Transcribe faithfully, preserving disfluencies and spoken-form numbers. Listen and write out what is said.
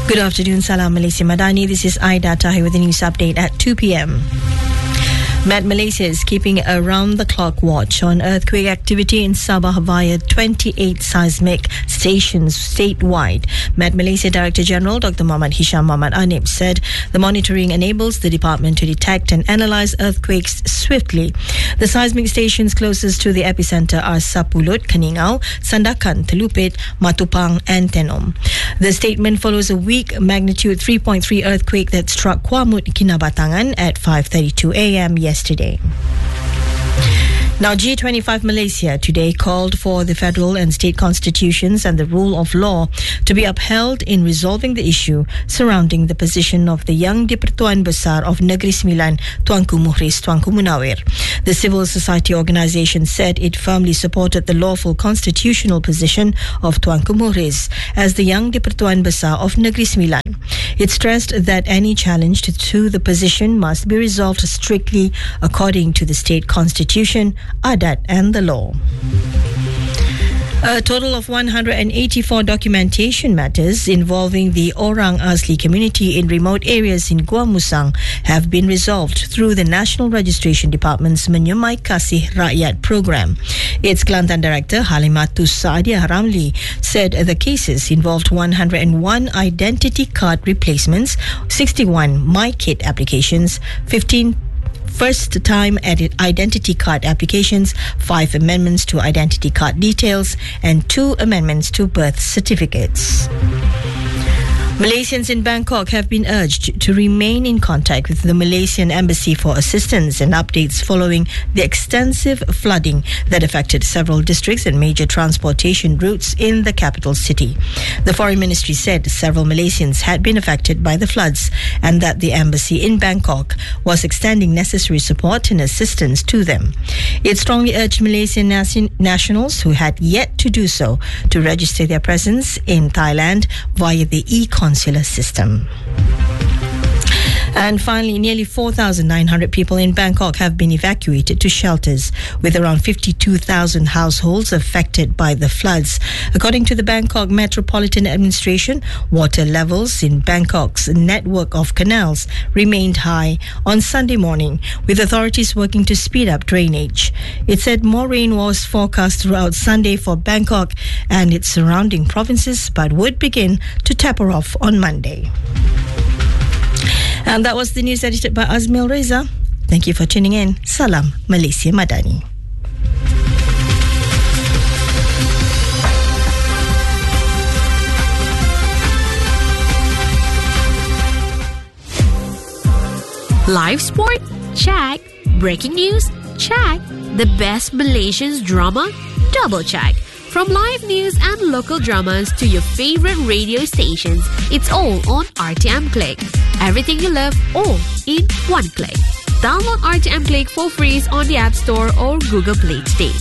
Good afternoon, Salam Malaysia Madani. This is Aida Tahir with the news update at two p.m. Met Malaysia is keeping a round-the-clock watch on earthquake activity in Sabah via twenty-eight seismic stations statewide. Met Malaysia Director General Doctor Muhammad Hisham Muhammad Anib said the monitoring enables the department to detect and analyze earthquakes swiftly. The seismic stations closest to the epicenter are Sapulut, Keningau, Sandakan, Telupit, Matupang and Tenom. The statement follows a weak magnitude three point three earthquake that struck Kuamut, Kinabatangan at five thirty-two a.m. yesterday. Now, G twenty-five Malaysia today called for the federal and state constitutions and the rule of law to be upheld in resolving the issue surrounding the position of the Yang di-Pertuan Besar of Negeri Sembilan, Tuanku Muhriz Tuanku Munawir. The civil society organisation said it firmly supported the lawful constitutional position of Tuanku Muhriz as the Yang di-Pertuan Besar of Negeri Sembilan. It stressed that any challenge to, to the position must be resolved strictly according to the state constitution, adat and the law. A total of one hundred eighty-four documentation matters involving the Orang Asli community in remote areas in Gua Musang have been resolved through the National Registration Department's Menyemai Kasih Rakyat program. Its Kelantan Director Halimatus Saadia Ramli said the cases involved one hundred one identity card replacements, sixty-one MyKit applications, fifteen first-time edit identity card applications, five amendments to identity card details, and two amendments to birth certificates. Malaysians in Bangkok have been urged to remain in contact with the Malaysian Embassy for assistance and updates following the extensive flooding that affected several districts and major transportation routes in the capital city. The Foreign Ministry said several Malaysians had been affected by the floods and that the embassy in Bangkok was extending necessary support and assistance to them. It strongly urged Malaysian nation- nationals who had yet to do so to register their presence in Thailand via the e-consular system. And finally, nearly four thousand nine hundred people in Bangkok have been evacuated to shelters, with around fifty-two thousand households affected by the floods. According to the Bangkok Metropolitan Administration, water levels in Bangkok's network of canals remained high on Sunday morning, with authorities working to speed up drainage. It said more rain was forecast throughout Sunday for Bangkok and its surrounding provinces, but would begin to taper off on Monday. And that was the news edited by Azmil Reza. Thank you for tuning in. Salam Malaysia Madani. Live sport? Check. Breaking news? Check. The best Malaysians drama? Double check. From live news and local dramas to your favorite radio stations, it's all on R T M Click. Everything you love, all in one click. Download R T M Click for free on the App Store or Google Play today.